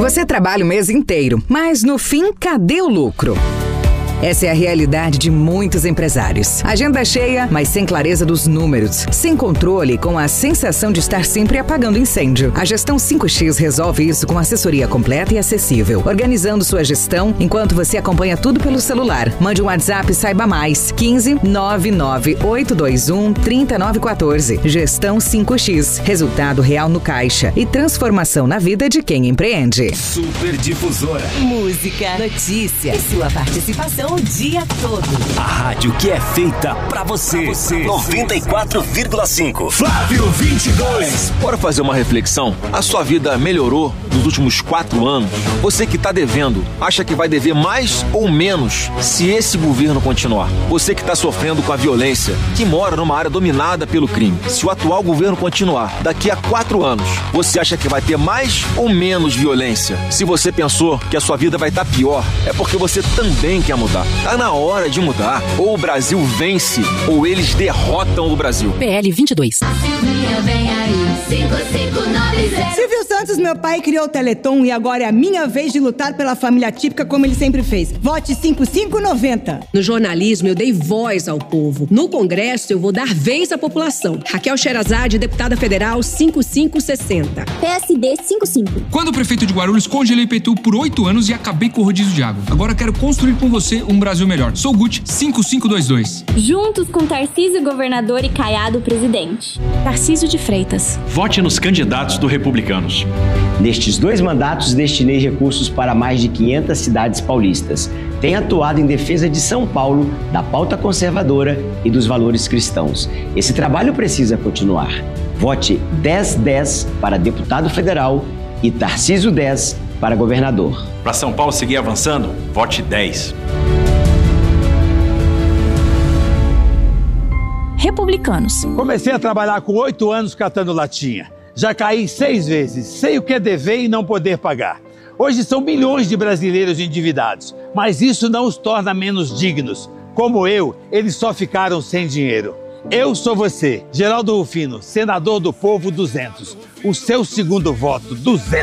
Você trabalha o mês inteiro, mas no fim, cadê o lucro? Essa é a realidade de muitos empresários. Agenda cheia, mas sem clareza dos números. Sem controle, com a sensação de estar sempre apagando incêndio. A Gestão 5X resolve isso com assessoria completa e acessível. Organizando sua gestão enquanto você acompanha tudo pelo celular. Mande um WhatsApp e saiba mais. 15 99821 3914. Gestão 5X. Resultado real no caixa e transformação na vida de quem empreende. Super Difusora. Música, notícia e sua participação o dia todo. A rádio que é feita pra você. 94,5. Flávio 22. Bora fazer uma reflexão? A sua vida melhorou nos últimos 4 anos? Você que tá devendo, acha que vai dever mais ou menos se esse governo continuar? Você que tá sofrendo com a violência, que mora numa área dominada pelo crime, se o atual governo continuar, daqui a 4 anos, você acha que vai ter mais ou menos violência? Se você pensou que a sua vida vai estar pior, é porque você também quer mudar. Tá na hora de mudar. Ou o Brasil vence, ou eles derrotam o Brasil. PL 22. Silvinha, vem aí, 5590. Silvio Santos, meu pai, criou o Teleton e agora é a minha vez de lutar pela família típica como ele sempre fez. Vote 5590. No jornalismo, eu dei voz ao povo. No Congresso, eu vou dar vez à população. Raquel Sherazade, deputada federal 5560. PSD 55. Quando o prefeito de Guarulhos, congelei IPTU por 8 anos e acabei com o rodízio de água. Agora quero construir com você um Brasil melhor. Sou Gucci 5522. Juntos com Tarcísio governador e Caiado presidente. Tarcísio de Freitas. Vote nos candidatos do Republicanos. Nestes 2 mandatos, destinei recursos para mais de 500 cidades paulistas. Tenho atuado em defesa de São Paulo, da pauta conservadora e dos valores cristãos. Esse trabalho precisa continuar. Vote 1010 para deputado federal e Tarcísio 10 para governador. Para São Paulo seguir avançando, vote 10. Republicanos. Comecei a trabalhar com 8 anos catando latinha. Já caí 6 vezes, sei o que é dever e não poder pagar. Hoje são milhões de brasileiros endividados, mas isso não os torna menos dignos. Como eu, eles só ficaram sem dinheiro. Eu sou você, Geraldo Rufino, senador do Povo 200. O seu segundo voto, 200.